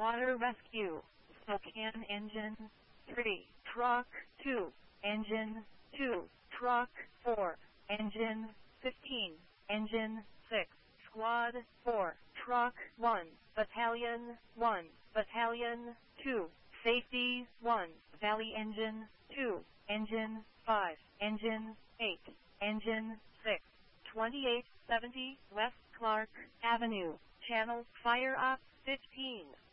Water Rescue, Spokane Engine 3, Truck 2, Engine 2, Truck 4, Engine 15, Engine 6, Squad 4, Truck 1, Battalion 1, Battalion 2, Safety 1, Valley Engine 2, Engine 5, Engine 8, Engine 6, 2870 West Clark Avenue, Channel Fire Op 15.